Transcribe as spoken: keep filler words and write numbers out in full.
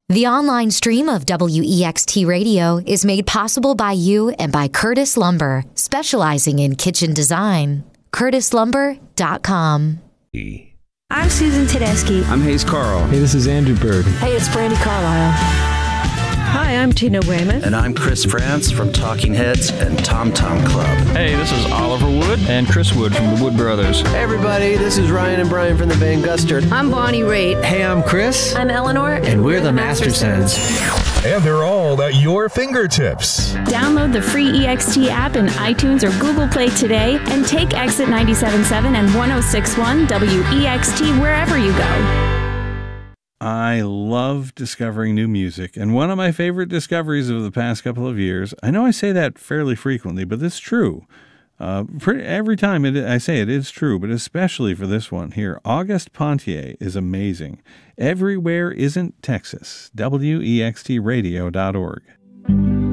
The online stream of W E X T Radio is made possible by you and by Curtis Lumber, specializing in kitchen design. curtis lumber dot com. I'm Susan Tedeschi. I'm Hayes Carl. Hey, this is Andrew Bird. Hey, it's Brandy Carlisle. Hi, I'm Tina Weymouth. And I'm Chris France from Talking Heads and Tom Tom Club. Hey, this is Oliver Wood and Chris Wood from the Wood Brothers. Hey, everybody, this is Ryan and Brian from the Van Gustard. I'm Bonnie Raitt. Hey, I'm Chris. I'm Eleanor. And, and we're, we're the, the Mastersons. And they're all at your fingertips. Download the free E X T app in iTunes or Google Play today and take Exit ninety-seven point seven and one oh six point one W E X T wherever you go. I love discovering new music, and one of my favorite discoveries of the past couple of years, I know I say that fairly frequently, but it's true. Uh, pretty, every time it, I say it, it's true, but especially for this one here. Auguste Pontier is amazing. Everywhere Isn't Texas. W E X T radio dot org.